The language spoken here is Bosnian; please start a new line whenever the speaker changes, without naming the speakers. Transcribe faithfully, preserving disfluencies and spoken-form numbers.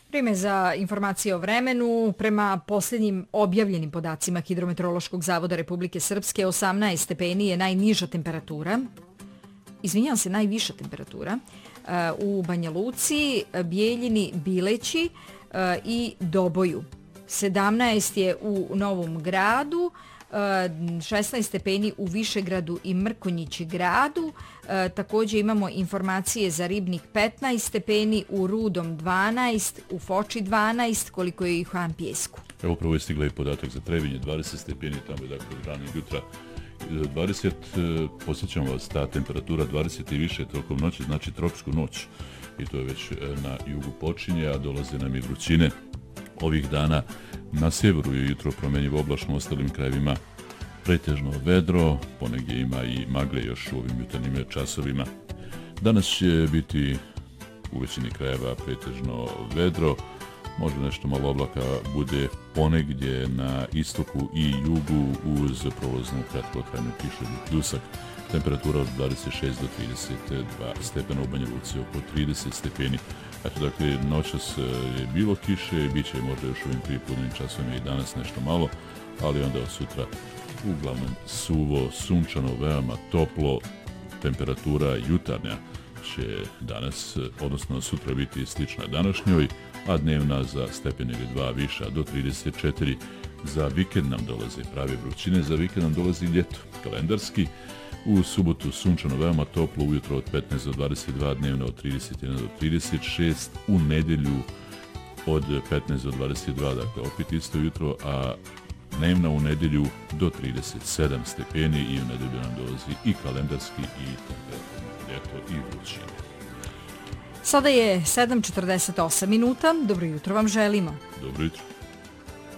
Vrijeme za informacije o vremenu. Prema posljednjim objavljenim podacima Hidrometeorološkog zavoda Republike Srpske, osamnaest stepeni je najniža temperatura. Izvinjavam se, najviša temperatura u Banja Luci, Bijeljini, Bileći i Doboju. sedamnaest je u Novom Gradu, šesnaest stepeni u Višegradu i Mrkonjići Gradu. Također imamo informacije za Ribnik petnaest stepeni, u Rudom dvanaest, u Foči dvanaest, koliko je i u Hampijesku.
Evo prvo je stigla i podatak za Trebinje, dvadeset stepeni, tamo je dakle ranog jutra dvadeset, posjećam vas, ta temperatura dvadeset i više tokom noći, znači tropsku noć. I to je već na jugu počinje, a dolaze nam i vrućine. Ovih dana na sjeveru je jutro promjenjivo oblačno, u ostalim krajevima pretežno vedro, ponegdje ima i magle još u ovim jutarnjim časovima. Danas će biti u većini krajeva pretežno vedro, možda nešto malo oblaka bude ponegdje na istoku i jugu uz prolaznu kratkotrajnu kišu ili pljusak. Temperatura od dvadeset šest do trideset dva stepena, u Banja Luci oko trideset stepeni. Eto, dakle, noćas je bilo kiše, bit će možda još ovim prijepodnim časovima i danas nešto malo, ali onda od sutra uglavnom suvo, sunčano, veoma toplo. Temperatura jutarnja će danas, odnosno sutra, biti slična današnjoj, a dnevna za stepen ili dva viša do trideset četiri. Za vikend nam dolaze prave vrućine, za vikend nam dolazi ljeto kalendarski. U subotu sunčano, veoma toplo, ujutro od petnaest do dvadeset dva, dnevno od trideset jedan do trideset šest, u nedjelju od petnaest do dvadeset dva, dakle opet isto jutro, a dnevna u nedjelju do trideset sedam stepeni i u nedjelju nam dolazi i kalendarski i temperaturno ljeto i vrućine.
Sada je sedam četrdeset osam minuta, dobro jutro vam želimo.
Dobro jutro.